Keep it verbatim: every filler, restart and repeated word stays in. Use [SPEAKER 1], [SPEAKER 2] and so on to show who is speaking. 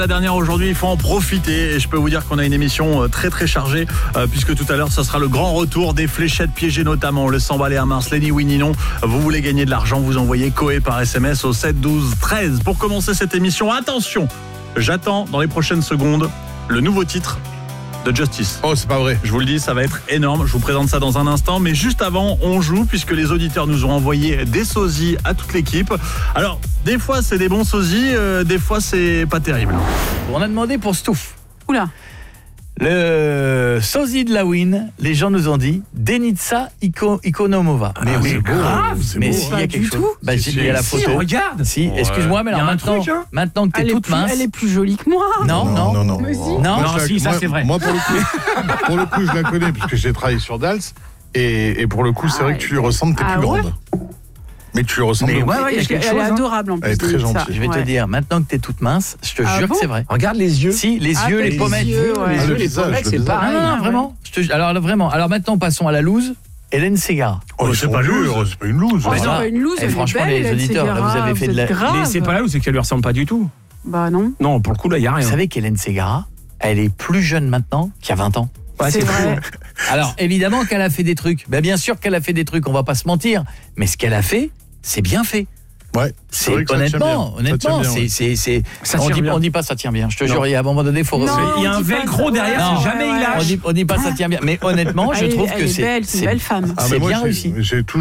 [SPEAKER 1] La dernière aujourd'hui, il faut en profiter et je peux vous dire qu'on a une émission très très chargée euh, puisque tout à l'heure, ce sera le grand retour des fléchettes piégées notamment, le cent balles et à mince, Lenny oui ni non. Vous voulez gagner de l'argent, vous envoyez Coé par S M S au sept douze treize. Pour commencer cette émission, attention, j'attends dans les prochaines secondes le nouveau titre de Justice.
[SPEAKER 2] Oh, c'est pas vrai.
[SPEAKER 1] Je vous le dis, ça va être énorme. Je vous présente ça dans un instant. Mais juste avant, on joue puisque les auditeurs nous ont envoyé des sosies à toute l'équipe. Alors, des fois, c'est des bons sosies. Euh, des fois, c'est pas terrible.
[SPEAKER 3] On a demandé pour Stouff.
[SPEAKER 4] Oula.
[SPEAKER 3] Le sosie de la win, les gens nous ont dit Denitsa Iko, Ikonomova.
[SPEAKER 2] Mais oui, c'est grave,
[SPEAKER 3] mais
[SPEAKER 2] c'est
[SPEAKER 3] mais
[SPEAKER 2] beau,
[SPEAKER 3] s'il y
[SPEAKER 4] pas
[SPEAKER 3] a
[SPEAKER 4] du
[SPEAKER 3] quelque chose.
[SPEAKER 4] tout.
[SPEAKER 3] Bah,
[SPEAKER 2] Si,
[SPEAKER 3] il y a la
[SPEAKER 2] si,
[SPEAKER 3] photo.
[SPEAKER 2] si,
[SPEAKER 3] regarde. Si,
[SPEAKER 2] Ouais.
[SPEAKER 3] excuse-moi, mais
[SPEAKER 2] Il y
[SPEAKER 3] alors
[SPEAKER 2] a un
[SPEAKER 3] maintenant,
[SPEAKER 2] truc, hein.
[SPEAKER 3] maintenant que t'es
[SPEAKER 4] Elle est,
[SPEAKER 3] toute
[SPEAKER 4] plus,
[SPEAKER 3] mince.
[SPEAKER 4] elle est plus jolie que moi.
[SPEAKER 3] Non, non,
[SPEAKER 2] non, non.
[SPEAKER 4] Mais si.
[SPEAKER 3] Non,
[SPEAKER 2] Moi,
[SPEAKER 5] non,
[SPEAKER 2] je la-
[SPEAKER 5] si, ça,
[SPEAKER 2] moi-
[SPEAKER 5] c'est vrai.
[SPEAKER 2] Moi, pour le coup, pour le coup, je la connais puisque j'ai travaillé sur Dals et, et pour le coup, c'est
[SPEAKER 4] Ah,
[SPEAKER 2] vrai que tu lui ressembles, t'es
[SPEAKER 4] ah
[SPEAKER 2] plus
[SPEAKER 4] ouais.
[SPEAKER 2] grande. Mais tu lui ressembles.
[SPEAKER 5] Mais
[SPEAKER 2] de ouf.
[SPEAKER 5] ouais, ouais, il y a
[SPEAKER 4] Et je-
[SPEAKER 5] quelque
[SPEAKER 4] elle
[SPEAKER 5] chose.
[SPEAKER 4] est
[SPEAKER 5] hein.
[SPEAKER 4] adorable en plus.
[SPEAKER 2] Elle est très
[SPEAKER 4] Denitsa.
[SPEAKER 2] gentille.
[SPEAKER 3] Je vais te
[SPEAKER 4] Ouais.
[SPEAKER 3] dire, maintenant que t'es toute mince, je te
[SPEAKER 4] Ah
[SPEAKER 3] jure
[SPEAKER 4] bon
[SPEAKER 3] que c'est vrai.
[SPEAKER 5] Regarde les yeux.
[SPEAKER 3] Si, les
[SPEAKER 4] Ah,
[SPEAKER 3] yeux,
[SPEAKER 4] t'as
[SPEAKER 3] les
[SPEAKER 4] les
[SPEAKER 3] pommettes.
[SPEAKER 4] yeux, ouais.
[SPEAKER 5] Les
[SPEAKER 2] Ah,
[SPEAKER 5] yeux,
[SPEAKER 2] le
[SPEAKER 5] les
[SPEAKER 2] visage,
[SPEAKER 5] pommettes,
[SPEAKER 2] le
[SPEAKER 5] c'est
[SPEAKER 2] visage.
[SPEAKER 5] pareil.
[SPEAKER 3] Non, non, non,
[SPEAKER 4] ouais.
[SPEAKER 3] vraiment. Je te jure. Alors vraiment. Alors maintenant, passons à la loose. Hélène Ségara.
[SPEAKER 2] Oh,
[SPEAKER 1] Oh,
[SPEAKER 2] ils
[SPEAKER 1] c'est
[SPEAKER 2] sont
[SPEAKER 1] pas
[SPEAKER 2] durs,
[SPEAKER 1] loose.
[SPEAKER 2] c'est pas une loose.
[SPEAKER 4] Oh,
[SPEAKER 3] Bah
[SPEAKER 4] c'est
[SPEAKER 3] non.
[SPEAKER 4] pas une loose,
[SPEAKER 3] Et
[SPEAKER 4] elle est
[SPEAKER 3] franchement,
[SPEAKER 4] belle,
[SPEAKER 3] les
[SPEAKER 4] elle,
[SPEAKER 3] auditeurs,
[SPEAKER 4] c'est
[SPEAKER 3] là, vous avez fait de la-
[SPEAKER 4] grave.
[SPEAKER 5] Mais c'est pas là où c'est qu'elle lui ressemble pas du tout.
[SPEAKER 4] Bah non.
[SPEAKER 5] Non, pour le coup, là, il y a rien.
[SPEAKER 3] Vous savez qu'Hélène Ségara, elle est plus jeune maintenant qu'il y a vingt ans.
[SPEAKER 5] Ouais,
[SPEAKER 4] c'est vrai.
[SPEAKER 3] Alors, évidemment qu'elle a fait des trucs. Ben, bien sûr qu'elle a fait des trucs, on va pas se mentir. Mais ce qu'elle a fait, c'est bien fait.
[SPEAKER 2] Ouais.
[SPEAKER 3] C'est
[SPEAKER 2] vrai que ça tient bien.
[SPEAKER 3] honnêtement,
[SPEAKER 2] Ça tient
[SPEAKER 3] honnêtement,
[SPEAKER 2] bien,
[SPEAKER 3] c'est
[SPEAKER 2] ouais.
[SPEAKER 3] c'est c'est
[SPEAKER 5] Ça
[SPEAKER 3] on
[SPEAKER 5] tient
[SPEAKER 3] dit
[SPEAKER 5] bien.
[SPEAKER 3] on dit pas ça tient bien. Je te
[SPEAKER 5] Non.
[SPEAKER 3] jure, il y a un moment donné, faut
[SPEAKER 4] Non,
[SPEAKER 3] refaire.
[SPEAKER 5] Il y a
[SPEAKER 4] on
[SPEAKER 5] un
[SPEAKER 4] dit pas
[SPEAKER 5] velcro
[SPEAKER 4] ça.
[SPEAKER 5] derrière,
[SPEAKER 3] Non.
[SPEAKER 5] si jamais il
[SPEAKER 4] Ouais,
[SPEAKER 5] lâche.
[SPEAKER 3] On dit on dit pas ça tient bien, mais honnêtement, je
[SPEAKER 4] Elle est-
[SPEAKER 3] trouve que
[SPEAKER 4] elle est
[SPEAKER 3] c'est
[SPEAKER 4] belle, c'est une
[SPEAKER 3] c'est-
[SPEAKER 4] belle femme.
[SPEAKER 2] Ah, mais
[SPEAKER 3] c'est
[SPEAKER 2] moi,
[SPEAKER 3] bien
[SPEAKER 2] j'ai-
[SPEAKER 3] réussi.
[SPEAKER 2] J'ai